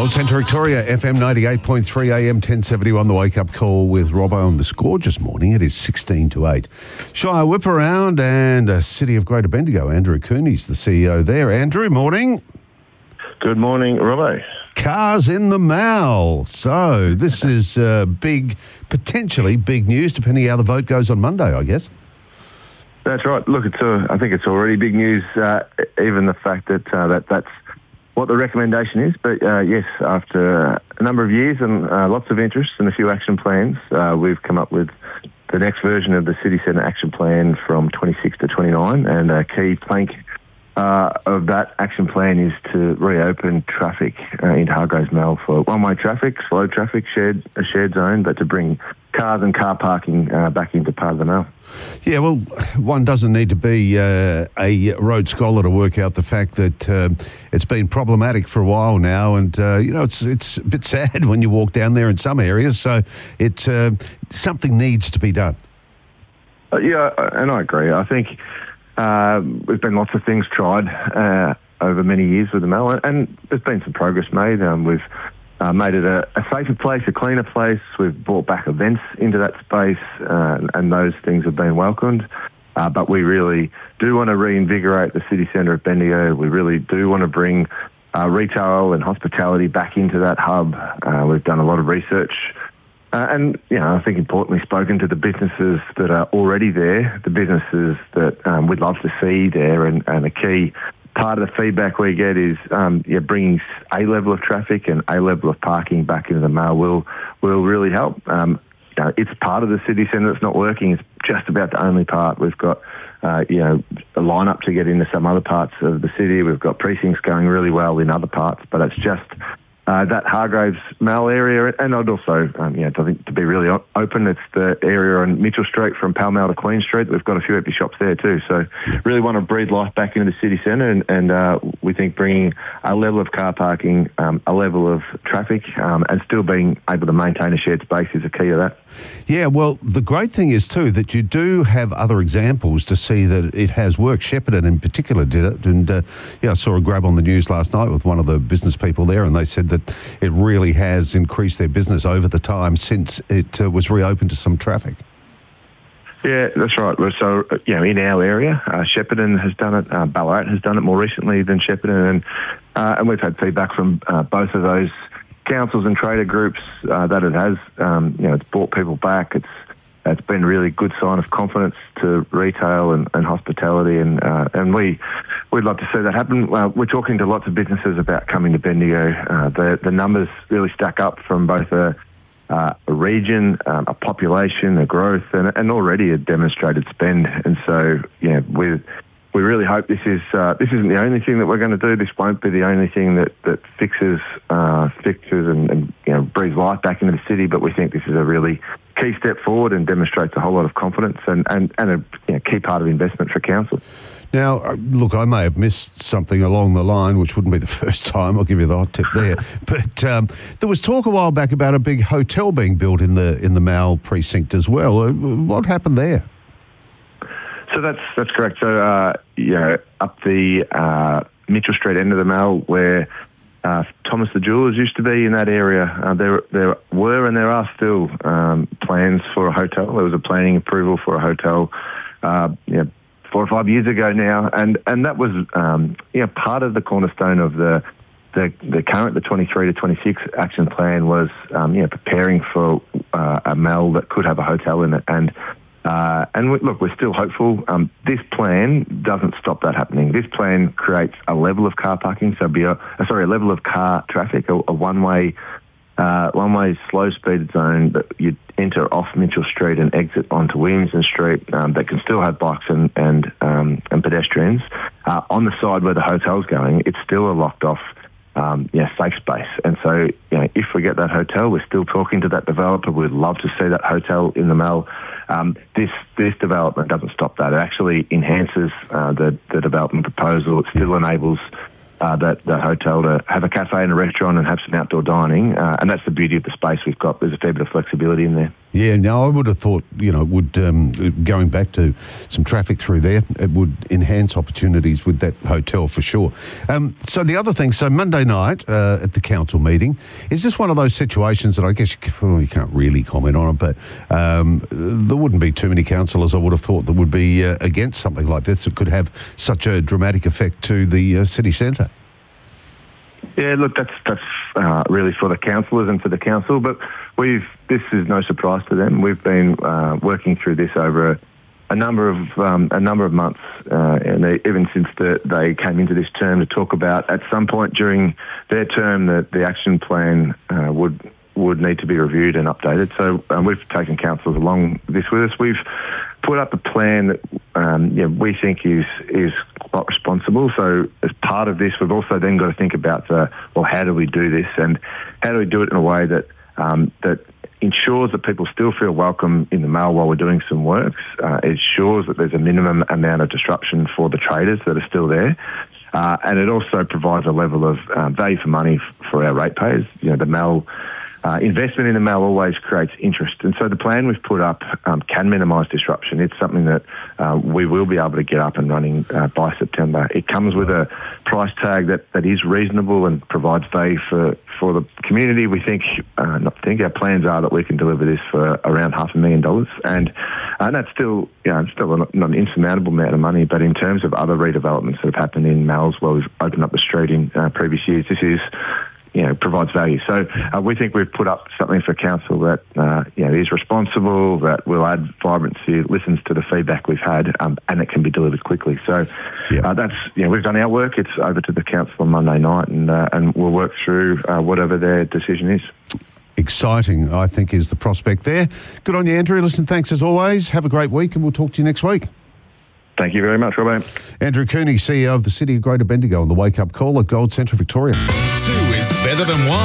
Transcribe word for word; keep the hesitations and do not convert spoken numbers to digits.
World Centre Victoria, F M ninety-eight point three, A M ten seventy on the wake-up call with Robbo on this gorgeous morning. It is sixteen to eight. Shire Whip Around and uh, City of Greater Bendigo. Andrew Cooney's the C E O there. Andrew, morning. Good morning, Robbo. Cars in the Mall. So this is uh, big, potentially big news, depending how the vote goes on Monday, I guess. That's right. Look, it's uh, I think it's already big news, uh, even the fact that uh, that that's what the recommendation is. But uh, yes, after a number of years and uh, lots of interest and a few action plans, uh, we've come up with the next version of the City Centre Action Plan from twenty-six to twenty-nine, and a key plank uh, of that action plan is to reopen traffic uh, into Hargreaves Mall for one-way traffic, slow traffic, shared a shared zone, but to bring cars and car parking uh, back into part of the mall. Yeah, well, one doesn't need to be uh, a Rhodes Scholar to work out the fact that uh, it's been problematic for a while now, and uh, you know it's it's a bit sad when you walk down there in some areas. So it uh, something needs to be done. Uh, yeah, and I agree. I think uh, there's been lots of things tried uh, over many years with the mall, and there's been some progress made. Um, we've Uh, made it a, a safer place, a cleaner place. We've brought back events into that space, uh, and those things have been welcomed. Uh, but we really do want to reinvigorate the city centre of Bendigo. We really do want to bring uh, retail and hospitality back into that hub. Uh, we've done a lot of research. Uh, and, you know, I think importantly spoken to the businesses that are already there, the businesses that um, we'd love to see there, and, and a key part of the feedback we get is um, yeah, bringing a level of traffic and a level of parking back into the mall will will really help. Um, you know, it's part of the city centre that's not working. It's just about the only part. We've got uh, you know a lineup to get into some other parts of the city. We've got precincts going really well in other parts, but it's just uh, that Hargreaves Mall area. And I'd also, um, you know, I think to be really o- open, it's the area on Mitchell Street from Pall Mall to Queen Street. We've got a few empty shops there too. So really want to breathe life back into the city centre, and, and uh, we think bringing a level of car parking, um, a level of traffic, um, and still being able to maintain a shared space is a key of that. Yeah, well, the great thing is too that you do have other examples to see that it has worked. Shepparton in particular did it, and uh, yeah, I saw a grab on the news last night with one of the business people there, and they said that it really has increased their business over the time since it uh, was reopened to some traffic. Yeah, that's right. So, you know, in our area, uh, Shepparton has done it, uh, Ballarat has done it more recently than Shepparton, and uh, and we've had feedback from uh, both of those councils and trader groups uh, that it has, um, you know, it's brought people back. It's it's been a really good sign of confidence to retail and, and hospitality, and uh, and we we'd love to see that happen. Uh, we're talking to lots of businesses about coming to Bendigo. Uh, the the numbers really stack up from both a Uh, a region, um, a population, a growth, and, and already a demonstrated spend. And so, yeah, we we really hope this is uh, this isn't the only thing that we're going to do. This won't be the only thing that that fixes uh, fixes and, and you know breathes life back into the city. But we think this is a really key step forward and demonstrates a whole lot of confidence and and, and a you know, key part of investment for council. Now, look, I may have missed something along the line, which wouldn't be the first time. I'll give you the hot tip there. But um, there was talk a while back about a big hotel being built in the in the Mall precinct as well. What happened there? So that's that's correct. So, uh, you know, up the uh, Mitchell Street end of the Mall, where uh, Thomas the Jewellers used to be in that area, uh, there there were and there are still um, plans for a hotel. There was a planning approval for a hotel, uh, you know, four or five years ago now, and, and that was um, you know part of the cornerstone of the the, the current the twenty-three to twenty-six action plan was um, you know preparing for uh, a mall that could have a hotel in it, and uh, and we, look, we're still hopeful. Um, this plan doesn't stop that happening. This plan creates a level of car parking, so be a uh, sorry a level of car traffic, a, a one way. Uh, one-way slow-speed zone that you enter off Mitchell Street and exit onto Williamson Street um, that can still have bikes and and, um, and pedestrians. Uh, on the side where the hotel's going, it's still a locked-off um, yeah, safe space. And so, you know, if we get that hotel, we're still talking to that developer. We'd love to see that hotel in the Mall. Um, this this development doesn't stop that. It actually enhances uh, the, the development proposal. It still enables uh, that, that hotel to have a cafe and a restaurant and have some outdoor dining. Uh, and that's the beauty of the space we've got. There's a fair bit of flexibility in there. Yeah, no, I would have thought, you know, would um, going back to some traffic through there, it would enhance opportunities with that hotel for sure. Um, so the other thing, so Monday night uh, at the council meeting, is this one of those situations that I guess you, well, you can't really comment on it, but um, there wouldn't be too many councillors, I would have thought, that would be uh, against something like this that could have such a dramatic effect to the uh, city centre? Yeah, look, that's that's uh, really for the councillors and for the council, but we've this is no surprise to them. We've been uh, working through this over a, a number of um, a number of months, uh, and they, even since the, they came into this term to talk about at some point during their term that the action plan uh, would would need to be reviewed and updated. So um, we've taken councillors along this with us. We've put up a plan that um, yeah, we think is is quite responsible. So as part of this, we've also then got to think about, uh, well, how do we do this, and how do we do it in a way that um, that ensures that people still feel welcome in the Mall while we're doing some works. Uh, it ensures that there's a minimum amount of disruption for the traders that are still there. Uh, and it also provides a level of um, value for money f- for our ratepayers. You know, the Mall Uh, investment in the Mall always creates interest. And so the plan we've put up um, can minimise disruption. It's something that uh, we will be able to get up and running uh, by September. It comes with a price tag that, that is reasonable and provides value for, for the community. We think, uh, not think, our plans are that we can deliver this for around half a million dollars. And, uh, and that's still, you know, still not, not an insurmountable amount of money, but in terms of other redevelopments that have happened in Malls where we've opened up the street in uh, previous years, this is you know, provides value. So uh, we think we've put up something for council that, uh, you know, is responsible, that will add vibrancy, listens to the feedback we've had, um, and it can be delivered quickly. So yeah. uh, that's, you know, we've done our work. It's over to the council on Monday night, and uh, and we'll work through uh, whatever their decision is. Exciting, I think, is the prospect there. Good on you, Andrew. Listen, thanks as always. Have a great week, and we'll talk to you next week. Thank you very much, Robbo. Andrew Cooney, C E O of the City of Greater Bendigo, on the Wake Up Call at Gold Centre, Victoria. Two is better than one.